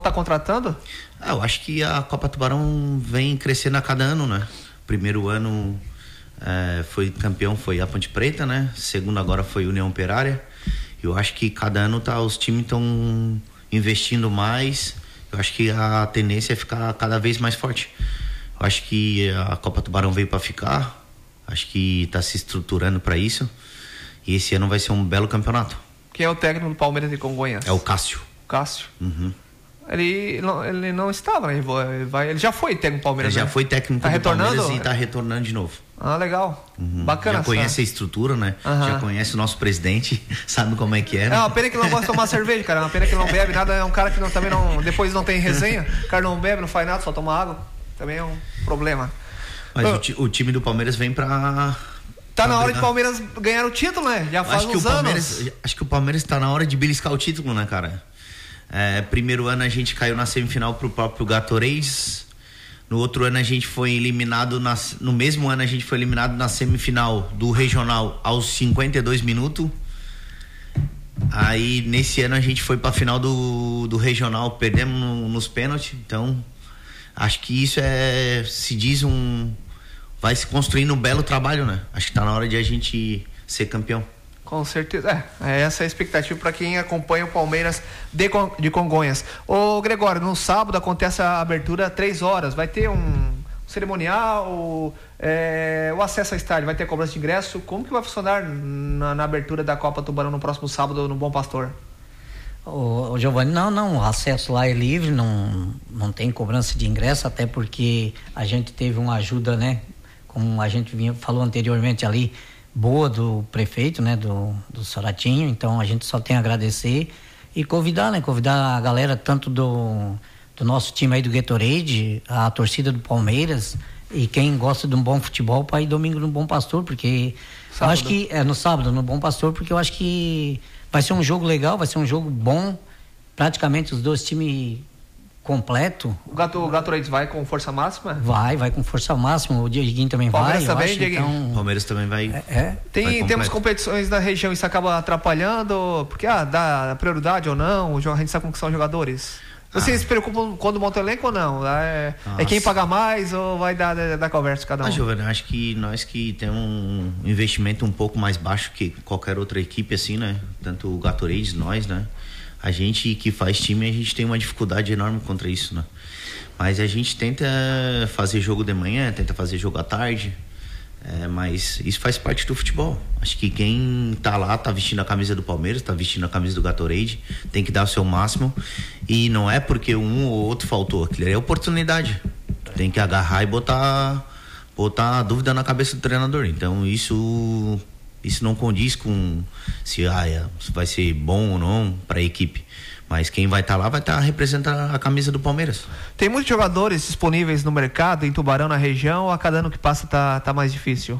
tá contratando? Eu acho que a Copa Tubarão vem crescendo a cada ano, né? Primeiro ano foi campeão, foi a Ponte Preta, né? Segundo agora foi União Operária. Eu acho que cada ano os times estão investindo mais. Eu acho que a tendência é ficar cada vez mais forte. Eu acho que a Copa Tubarão veio para ficar. Acho que está se estruturando para isso. E esse ano vai ser um belo campeonato. Quem é o técnico do Palmeiras de Congonhas? É o Cássio. Cássio? Uhum. Ele não estava, né? Ele já foi técnico do Palmeiras, Ele já foi técnico do Palmeiras e está retornando de novo. Ah, legal. Uhum. Bacana. Já conhece a estrutura, né? Já conhece o nosso presidente, sabe como é que é. É uma pena que ele não gosta de tomar cerveja, cara. É uma pena que ele não bebe nada. É um cara que também não. Depois não tem resenha. O cara não bebe, não faz nada, só toma água. Também é um problema. Mas o time do Palmeiras vem pra. Tá na hora de o Palmeiras ganhar o título, né? Já faz uns anos. Acho que o Palmeiras tá na hora de beliscar o título, né, cara? Primeiro ano a gente caiu na semifinal pro próprio Gatorade. No outro ano a gente foi eliminado no mesmo ano a gente foi eliminado na semifinal do regional aos 52 minutos. Aí nesse ano a gente foi pra final do regional, perdemos nos pênaltis. Então acho que isso se diz vai se construindo um belo trabalho, né? Acho que tá na hora de a gente ser campeão. Com certeza. Essa é a expectativa para quem acompanha o Palmeiras de Congonhas. Ô Gregório, no sábado acontece a abertura 3h. Vai ter um cerimonial, o acesso ao estádio, vai ter cobrança de ingresso. Como que vai funcionar na abertura da Copa Tubarão no próximo sábado no Bom Pastor? Ô Giovanni, não, o acesso lá é livre, não tem cobrança de ingresso, até porque a gente teve uma ajuda, né? Como a gente falou anteriormente ali, boa do prefeito, né, do Soratinho. Então a gente só tem a agradecer e convidar a galera tanto do nosso time aí do Gatorade, a torcida do Palmeiras e quem gosta de um bom futebol para ir domingo no Bom Pastor, porque eu acho que no sábado no Bom Pastor, porque eu acho que vai ser um jogo legal, vai ser um jogo bom, praticamente os dois times completo. O Gatorade vai com força máxima? Vai com força máxima. O Dieguinho também Palmeiras vai. Também, então... Palmeiras também vai. Temos competições na região, isso acaba atrapalhando, porque dá prioridade ou não, a gente sabe como que são os jogadores. Vocês se preocupam quando montam o elenco ou não? É quem paga mais ou vai dar conversa cada um? Giovanni, acho que nós que temos um investimento um pouco mais baixo que qualquer outra equipe, assim, né? Tanto o Gatorade, nós, né? A gente que faz time, a gente tem uma dificuldade enorme contra isso, né? Mas a gente tenta fazer jogo de manhã, tenta fazer jogo à tarde, mas isso faz parte do futebol. Acho que quem tá lá, tá vestindo a camisa do Palmeiras, tá vestindo a camisa do Gatorade, tem que dar o seu máximo. E não é porque um ou outro faltou, aquilo é oportunidade. Tem que agarrar e botar a dúvida na cabeça do treinador. Então isso não condiz com se vai ser bom ou não para a equipe. Mas quem vai estar lá vai estar representando a camisa do Palmeiras. Tem muitos jogadores disponíveis no mercado, em Tubarão, na região, ou a cada ano que passa tá mais difícil?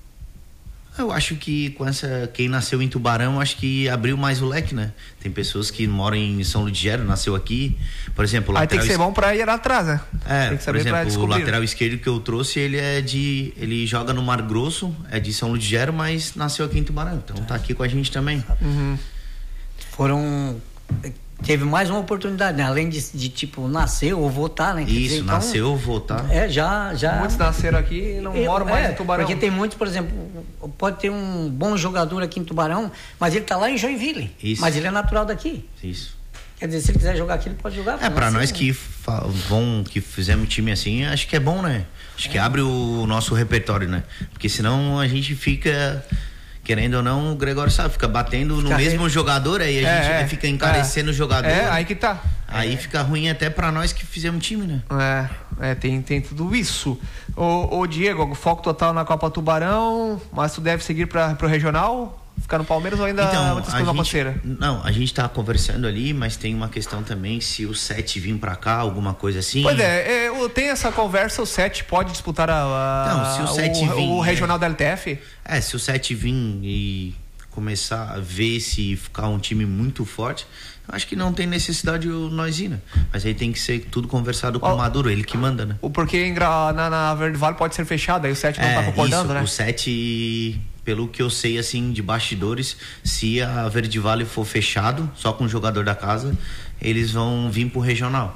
Eu acho que quem nasceu em Tubarão, acho que abriu mais o leque, né? Tem pessoas que moram em São Ludgero, nasceu aqui, por exemplo... Aí tem que ser bom pra ir lá atrás, né? Tem que saber, por exemplo, o lateral esquerdo que eu trouxe, ele joga no Mar Grosso, é de São Ludgero, mas nasceu aqui em Tubarão, então tá aqui com a gente também. Uhum. Teve mais uma oportunidade, né? Além de tipo, nasceu ou votar, né? Isso, nasceu ou votar. Já. Muitos nasceram aqui e não moram mais em Tubarão. Porque tem muitos, por exemplo, pode ter um bom jogador aqui em Tubarão, mas ele tá lá em Joinville. Isso. Mas ele é natural daqui. Isso. Quer dizer, se ele quiser jogar aqui, ele pode jogar. Pra nós que fizemos time assim, acho que é bom, né? Acho que abre o nosso repertório, né? Porque senão a gente fica... Querendo ou não, o Gregório sabe, fica batendo no mesmo jogador, aí a gente fica encarecendo o jogador. Aí que tá. Aí fica ruim até pra nós que fizemos time, né? Tem tudo isso. Ô Diego, foco total na Copa Tubarão, mas tu deve seguir pro regional? Ficar no Palmeiras ou ainda muitas coisas na parceira? Não, a gente tá conversando ali, mas tem uma questão também, se o 7 vir pra cá, alguma coisa assim. Pois tem essa conversa, o 7 pode disputar se o 7 vir, o regional da LTF? Se o 7 vir e começar a ver se ficar um time muito forte, acho que não tem necessidade nós ir, né? Mas aí tem que ser tudo conversado com o Maduro, ele que manda, né? Porque na Verde Vale pode ser fechado, aí o 7 não tá concordando, isso, né? O 7... pelo que eu sei, assim, de bastidores, se a Verde Vale for fechado, só com o jogador da casa, eles vão vir pro regional.